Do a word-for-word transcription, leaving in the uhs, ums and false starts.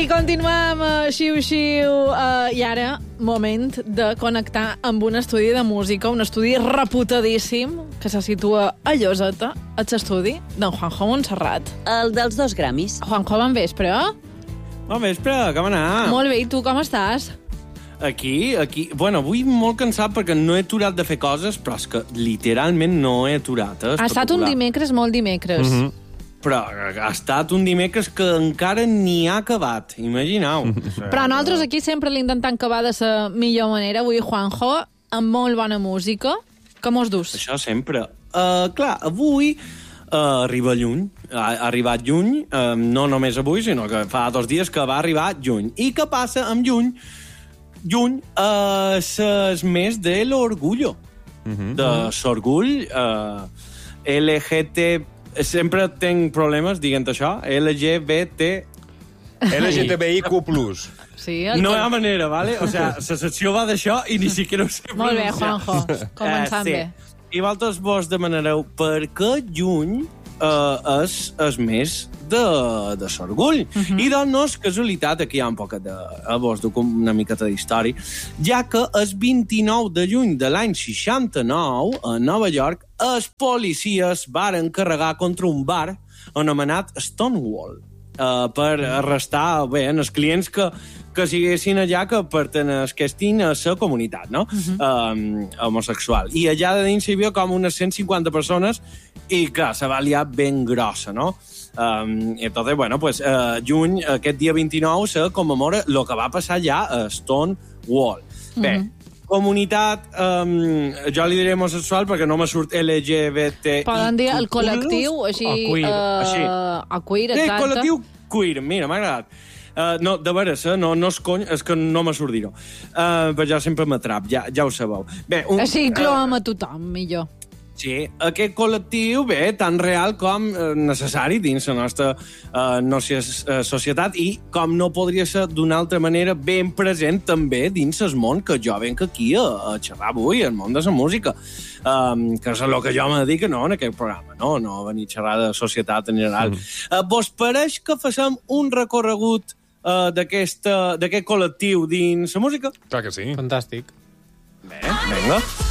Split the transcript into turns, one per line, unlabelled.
I continuem a xiu-xiu. Uh, I ara, moment de connectar amb un estudi de música, un estudi reputadíssim que se situa a Lloseta, a l'estudi d'en Juanjo Montserrat.
El dels dos Grammys.
Juanjo, bon vespre.
Bon vespre, com anar?
Molt bé, i tu com estàs?
Aquí, aquí... Bueno, avui molt cansat perquè no he aturat de fer coses, però és que literalment no he aturat. Eh?
Ha estat un dimecres molt dimecres.
Mm -hmm. Però ha estat un dimecres que encara ni ha acabat, imagineu.
Però nosaltres aquí sempre l'intentem acabar de la millor manera. Avui, Juanjo, amb molt bona música. Com us dus?
Això sempre. Uh, clar, avui uh, arriba lluny. Ha, ha arribat juny, uh, no només avui, sinó que fa dos dies que va arribar juny. I què passa amb juny? Juny uh, és mes de l'orgullo. Uh-huh. De l'orgull uh, L G T... Sempre tenc problemes dient això. L G B T...
L G T B I Q plus.
Sí, el...
No hi ha manera, ¿vale? O sea, la secció va d'això i ni siquiera ho sé pronunciar.
Molt bé, Juanjo. Començant
uh, sí.
bé.
I vosaltres vos demanareu per què juny uh, és el mes de, de l'orgull. Uh -huh. I doncs no és casualitat, aquí hi ha un poc de... A vos duc una miqueta d'història, ja que el vint-i-nou de juny de l'any seixanta-nou, a Nova York, els policies varen carregar contra un bar anomenat Stonewall uh, per arrestar bé, els clients que, que siguessin allà que pertenguessin a la comunitat, no? Uh-huh. um, homosexual. I allà de dins hi havia com unes cent cinquanta persones i, clar, se va liar ben grossa, no? Um, entonces, bueno, pues uh, juny, aquest dia vint-i-nou, se commemora el que va passar allà a Stonewall. Uh-huh. Bé, comunitat, um, jo li diré homosexual perquè no me surt L G B T I.
Poden dir el col·lectiu, així...
O queer,
uh,
així.
A queer, exacte.
El col·lectiu queer, mira, m'ha agradat. Uh, no, de veres, eh? no, no és cony, és que no me surt dir-ho. Uh, però jo sempre m'atrap, ja, ja ho sabeu. Bé, un,
així incloem uh, a tothom, millor.
Sí, aquest col·lectiu, bé, tan real com eh, necessari dins la nostra eh, nostra societat i com no podria ser d'una altra manera ben present també dins el món que jo venc aquí a, a xerrar avui, el món de la música, um, que és el que jo me dedico no, en aquest programa, no, no venir a xerrar de societat en general. Mm. Uh, vos pareix que facem un recorregut uh, d'aquest col·lectiu dins la música?
Clar que sí.
Fantàstic.
Bé, vinga.